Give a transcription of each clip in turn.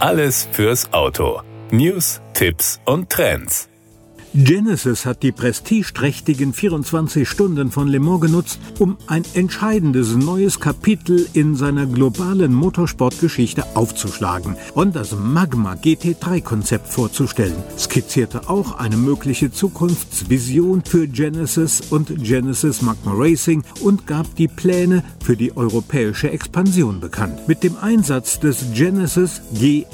Alles fürs Auto. News, Tipps und Trends. Genesis hat die prestigeträchtigen 24 Stunden von Le Mans genutzt, um ein entscheidendes neues Kapitel in seiner globalen Motorsportgeschichte aufzuschlagen und das Magma GT3-Konzept vorzustellen, skizzierte auch eine mögliche Zukunftsvision für Genesis und Genesis Magma Racing und gab die Pläne für die europäische Expansion bekannt. Mit dem Einsatz des Genesis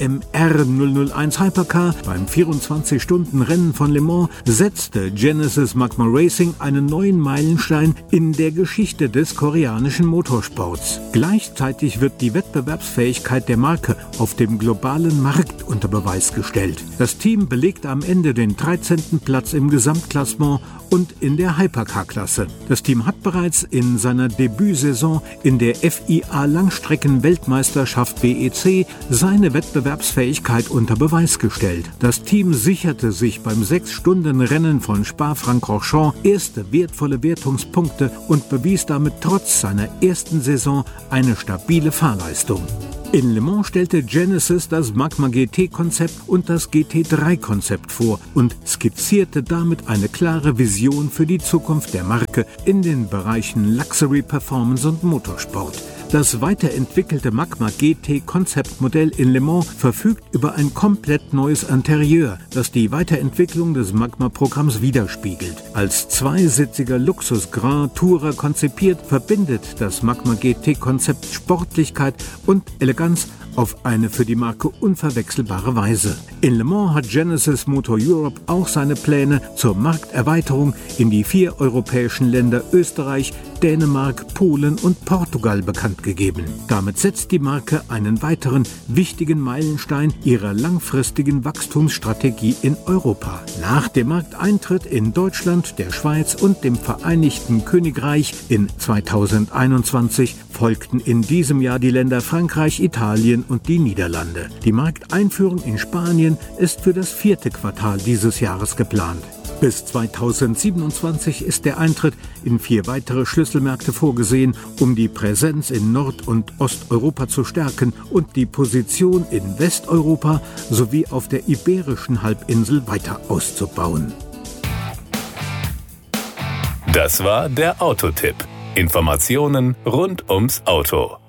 GMR 001 Hypercar beim 24-Stunden-Rennen von Le Mans setzte Genesis Magma Racing einen neuen Meilenstein in der Geschichte des koreanischen Motorsports. Gleichzeitig wird die Wettbewerbsfähigkeit der Marke auf dem globalen Markt unter Beweis gestellt. Das Team belegte am Ende den 13. Platz im Gesamtklassement und in der Hypercar-Klasse. Das Team hat bereits in seiner Debütsaison in der FIA Langstrecken-Weltmeisterschaft WEC seine Wettbewerbsfähigkeit unter Beweis gestellt. Das Team sicherte sich beim 6-Stunden-Rennen von Spa-Francorchamps erste wertvolle Wertungspunkte und bewies damit trotz seiner ersten Saison eine stabile Fahrleistung. In Le Mans stellte Genesis das Magma GT-Konzept und das GT3-Konzept vor und skizzierte damit eine klare Vision für die Zukunft der Marke in den Bereichen Luxury, Performance und Motorsport. Das weiterentwickelte Magma GT-Konzeptmodell in Le Mans verfügt über ein komplett neues Interieur, das die Weiterentwicklung des Magma-Programms widerspiegelt. Als zweisitziger Luxus-Grand Tourer konzipiert, verbindet das Magma GT-Konzept Sportlichkeit und Eleganz auf eine für die Marke unverwechselbare Weise. In Le Mans hat Genesis Motor Europe auch seine Pläne zur Markterweiterung in die 4 europäischen Länder Österreich, Dänemark, Polen und Portugal bekannt gegeben. Damit setzt die Marke einen weiteren wichtigen Meilenstein ihrer langfristigen Wachstumsstrategie in Europa. Nach dem Markteintritt in Deutschland, der Schweiz und dem Vereinigten Königreich in 2021 folgten in diesem Jahr die Länder Frankreich, Italien und die Niederlande. Die Markteinführung in Spanien ist für das 4. Quartal dieses Jahres geplant. Bis 2027 ist der Eintritt in 4 weitere Schlüsselmärkte vorgesehen, um die Präsenz in Nord- und Osteuropa zu stärken und die Position in Westeuropa sowie auf der Iberischen Halbinsel weiter auszubauen. Das war der Autotipp. Informationen rund ums Auto.